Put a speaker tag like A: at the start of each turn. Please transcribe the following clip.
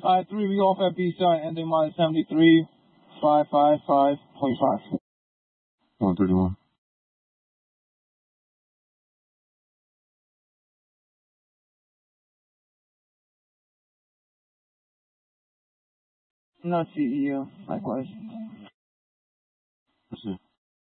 A: 3, we off at B-side, ending minus 73, 555.5.
B: 131.
A: Not CEO, likewise.